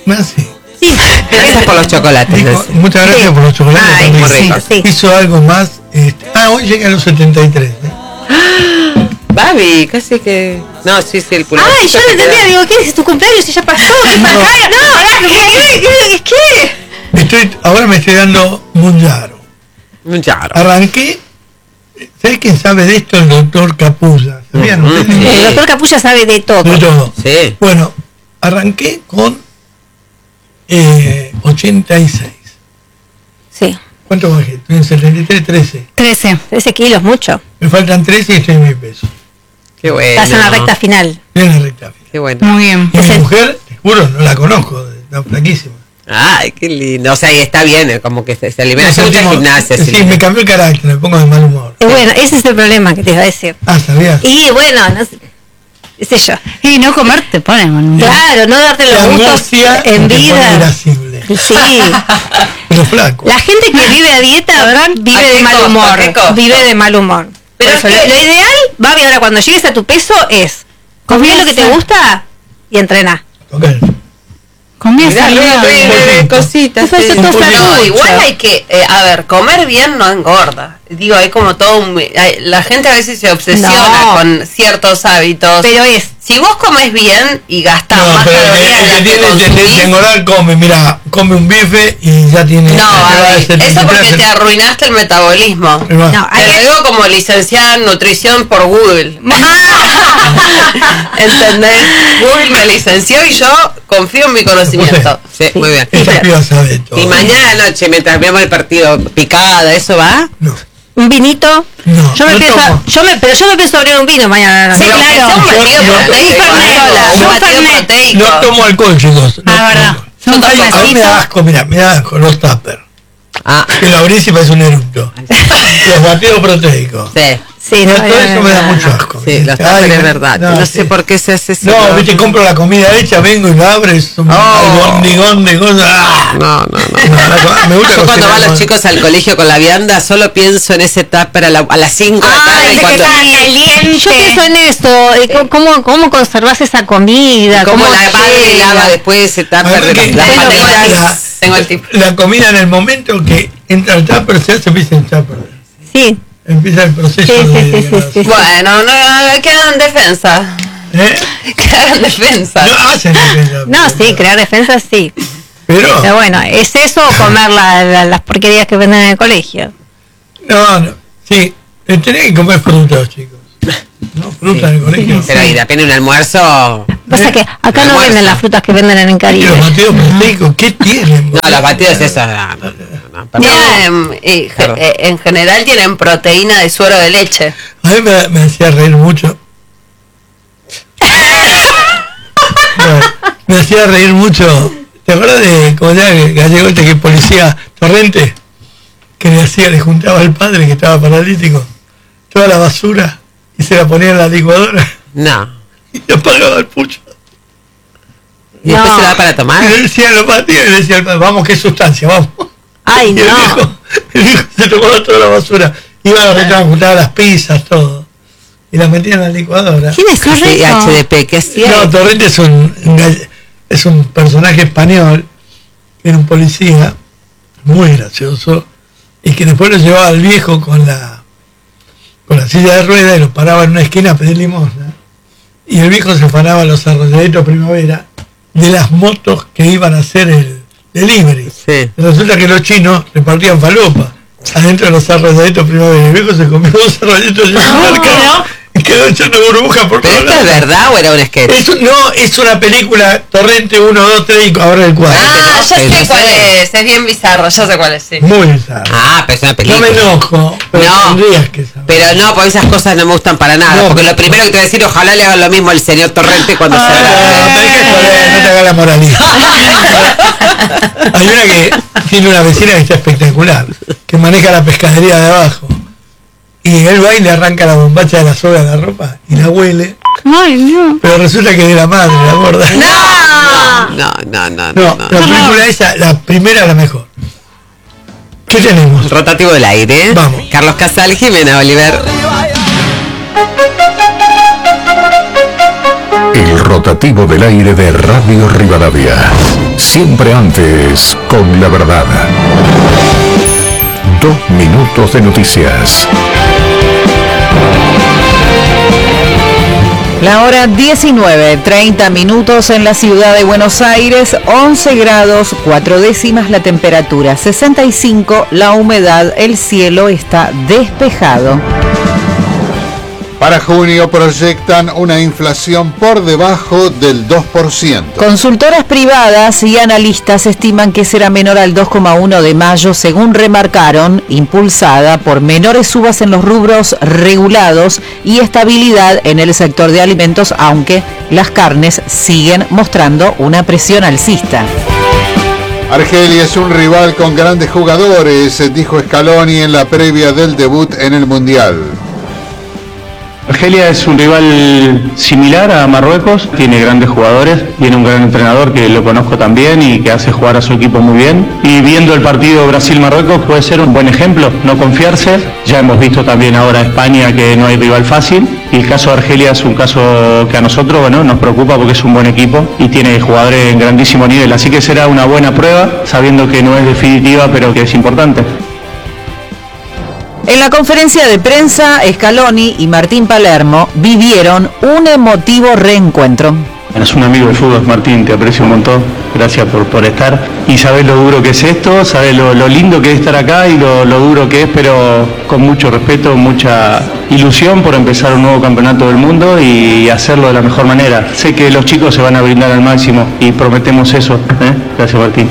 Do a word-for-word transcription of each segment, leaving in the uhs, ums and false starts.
No, sí. Sí. Gracias por los chocolates. Dijo, muchas gracias Sí. por los chocolates. Ay, también. muy rico. Sí. Hizo algo más. Este, ah, hoy llega a los setenta y tres. ¿eh? Babi, casi que. No, sí, sí, el pulgar. Ay, yo no entendía, digo, ¿qué es tu cumpleaños? Si ya pasó, ¿qué No. pasa? No, ¿qué? ¿Qué? ¿Qué? Estoy, ahora me estoy dando Munjaro. Un jarro. Arranqué. ¿Sabés quién sabe de esto? El doctor Capulla. ¿Sabían Ujú, ustedes? sí. El doctor Capulla sabe de todo. De todo. Sí. Bueno, arranqué con eh, ochenta y seis. Sí. ¿Cuánto bajé? Estoy en setenta y tres, trece. trece. trece kilos, mucho. Me faltan trece y estoy en mil pesos. Qué bueno. Estás en la recta final. Estoy en la recta final. Qué bueno. Muy bien. Y Es mi el- mujer, te juro, no la conozco, está flaquísima. Ay, qué lindo. O sea, y está bien, eh, como que se, se alimenta. Nos Hace mucha sentimos- gimnasia. Sí, Silvina. me cambió el carácter, me pongo de mal humor. Y bueno, ese es el problema que te iba a decir. Ah, ¿sabías? Y bueno, no sé, qué sé yo. Y no comer te pone mal. Claro, no darte La los gustos angustia en te pone vida. irascible. Sí. Pero flaco. La gente que vive a dieta vive ¿A qué de mal costo? humor. ¿A qué costo? Vive de mal humor. Pero Por eso, es que- lo, lo ideal, Babi, ahora cuando llegues a tu peso es comer lo que te Comer. gusta y entrenar. Ok. Comía Mirá, ve, ve, ve, ve, cositas. Eso es sí. todo Un poquito. flacucho. No, igual hay que, eh, a ver, comer bien no engorda. Digo, hay como todo un... hay- la gente a veces se obsesiona No. con ciertos hábitos. Pero es, Si vos comes bien y gastás No, más pero el calorías que, de el las que que tiene tendencia a consumís, engordar come, mira, come un bife y ya tiene... no, arriba de Abby, setenta y eso porque tres. te arruinaste el metabolismo. Ahí va. no, hay Te lo que- digo como licenciada en nutrición por Google. ¿Entendés? Google me licenció y yo confío en mi conocimiento. Sí, muy bien. Esta piba sabe todo. Y mañana a la noche, mientras vemos el partido, picada, ¿eso va? No, un vinito. no, Yo me no pienso, tomo. yo me, pero yo me pienso abrir un vino mañana. a la Sí, noche. claro. Claro. Un batido Yo- yo- proteico. yo- Un yo- batido yo- proteico. No tomo alcohol, chicos. No Ah, verdad. tomo. Son Ay, a mí me cafecitos. da asco, mira, me da asco los tuppers. Ah, Que lo abrís y parece un eructo. Los batidos proteicos. sí. Sí, no, Todo no, eso no, me da no, mucho no. asco. Sí, los Ay, tuppers es me- verdad. No, no, sé sí. por qué se hace eso. No, viste, compro la comida hecha, vengo y la abro, es un Oh. albondigón de cosas. ¡Ah! No, no, no. No, la co- me gusta Yo cuando cocinar van los más. chicos al colegio con la vianda, solo pienso en ese tupper a, la- a las cinco de la tarde. Ay, y cuando, que está caliente. Yo pienso en esto, eh, cómo- cómo, cómo conservas esa comida, como cómo la madre llega. lava después ese tupper Además de que las la- paletas. la- Tengo el tip. La comida en el momento que entra el tupper se hace, empieza el tupper. Sí, Empieza el proceso Sí, sí, de sí, sí, degradación. sí. Bueno, no, queda en defensa. ¿Eh? Queda en defensa. No hacen defensa, no, pero- sí, crear defensas sí. Pero, Pero bueno, ¿es eso o comer la- la- las porquerías que venden en el colegio? no, no. Sí, eh, tenés que comer frutas, chicos. ¿No? Fruta en el colegio. Pero ahí depende un almuerzo. Pasa ¿Eh? que acá no Almuerzo. venden las frutas que venden en el Y los Caribe. batidos proteicos, ¿qué tienen? No, los batidos esos. No, no, no, perdón. Tienen, y, ge- Perdón. eh, en general tienen proteína de suero de leche. A mí me, me hacía reír mucho. Bueno, me hacía reír mucho. ¿Te acuerdas de cómo era el gallego este que es policía Torrente? Que le hacía, le juntaba al padre que estaba paralítico toda la basura y se la ponía en la licuadora No. y le apagaba el pucho. ¿Y después No. se da para Y tomar? le decía lo batía y le decía al padre, vamos, qué sustancia, vamos. Ay, Y el no. viejo, el viejo se tomaba toda la basura. Iba a los restaurantes, juntaba las pizzas, todo. Y las metía en la licuadora. ¿Quién es Sí, eso? H D P, ¿qué hacía? No, Torrente es un, un gall- es un personaje español, que era un policía muy gracioso, y que después lo llevaba al viejo con la con la silla de ruedas y lo paraba en una esquina a pedir limosna. Y el viejo se paraba a los arrolladitos primavera de las motos que iban a hacer el delivery. Sí. Y resulta que los chinos repartían falopa adentro de los arrolladitos primavera. El viejo se comió dos arrolladitos y un mercado y quedó echando burbujas por ¿Pero todos esto es lados. verdad o era un sketch? Es un- no, es una película Torrente uno, dos, tres y ahora el cuatro. Ah, ya pero sé no cuál sé. es. Es bien bizarro, ya sé cuál es, sí. Muy bizarro. Ah, pero es una No película. me enojo, pero No. tendrías que saber. Pero no, porque esas cosas no me gustan para nada. No, porque pero- lo primero que te voy a decir, ojalá le hagan lo mismo al señor Torrente cuando se Ah, haga. pero hay que joder, no te hagas la moralista. Hay una que tiene una vecina que está espectacular, que maneja la pescadería de abajo. Y él va y le arranca la bombacha de la soga a la ropa y la huele, Ay, no. pero resulta que es de la madre, la gorda. No, no, no, no. No, no. la película esa, la primera es la mejor. ¿Qué tenemos? Rotativo del aire. Vamos. Carlos Casal, Jimena Oliver. El rotativo del aire de Radio Rivadavia. Siempre antes, con la verdad. Dos minutos de noticias. La hora diecinueve, treinta minutos en la ciudad de Buenos Aires, once grados, cuatro décimas la temperatura, sesenta y cinco la humedad, el cielo está despejado. Para junio proyectan una inflación por debajo del dos por ciento. Consultoras privadas y analistas estiman que será menor al dos coma uno de mayo, según remarcaron, impulsada por menores subas en los rubros regulados y estabilidad en el sector de alimentos, aunque las carnes siguen mostrando una presión alcista. Argelia es un rival con grandes jugadores, dijo Scaloni en la previa del debut en el Mundial. Argelia es un rival similar a Marruecos, tiene grandes jugadores, tiene un gran entrenador que lo conozco también y que hace jugar a su equipo muy bien. Y viendo el partido Brasil-Marruecos puede ser un buen ejemplo, no confiarse. Ya hemos visto también ahora España que no hay rival fácil. Y el caso de Argelia es un caso que a nosotros, bueno, nos preocupa porque es un buen equipo y tiene jugadores en grandísimo nivel. Así que será una buena prueba, sabiendo que no es definitiva, pero que es importante. En la conferencia de prensa, Scaloni y Martín Palermo vivieron un emotivo reencuentro. Es un amigo del fútbol, Martín, te aprecio un montón, gracias por, por estar. Y sabes lo duro que es esto, sabes lo, lo lindo que es estar acá y lo, lo duro que es, pero con mucho respeto, mucha ilusión por empezar un nuevo campeonato del mundo y hacerlo de la mejor manera. Sé que los chicos se van a brindar al máximo y prometemos eso. ¿eh? Gracias, Martín.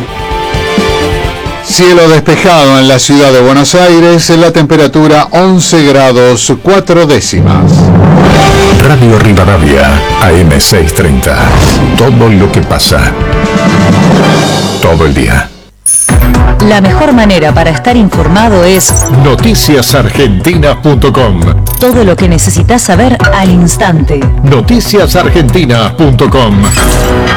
Cielo despejado en la ciudad de Buenos Aires, la temperatura once grados cuatro décimas. Radio Rivadavia, A M seiscientos treinta. Todo lo que pasa. Todo el día. La mejor manera para estar informado es noticias argentinas punto com. Todo lo que necesitas saber al instante. noticias argentinas punto com.